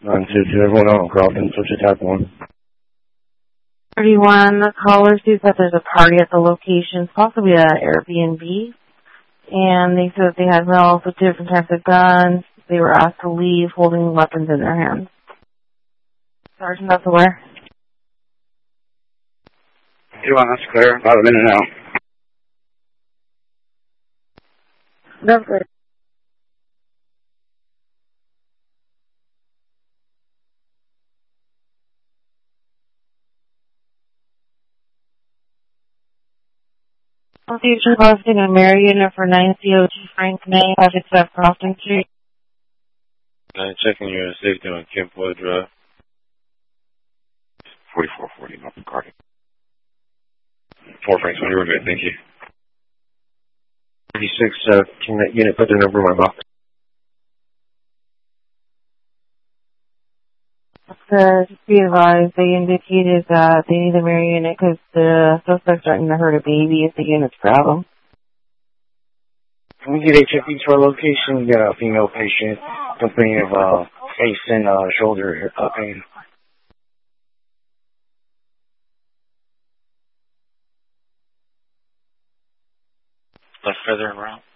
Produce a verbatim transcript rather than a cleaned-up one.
nine two two, everyone on Crofton, switch attack one. thirty-one, the caller sees that there's a party at the location, possibly an Airbnb, and they said that they had males with different types of guns. They were asked to leave holding weapons in their hands. Sergeant, that's aware. thirty-one, that's clear. About a minute now. That's good. Station posting a Marion for nine C O G Frank May, Project F Crofton Street. nine checking your safety on Kentwood Drive. forty-four forty, North McCarty. Four Franks on your room, thank you. thirty-six, uh, can that unit put their number in my box? Uh, just be advised, they indicated that they need a Marion unit because the suspect's starting to hurt a baby if the units grab them. Can we get H F E to our location? We got a female patient complaining of uh, face and uh, shoulder uh, pain. Left feather around.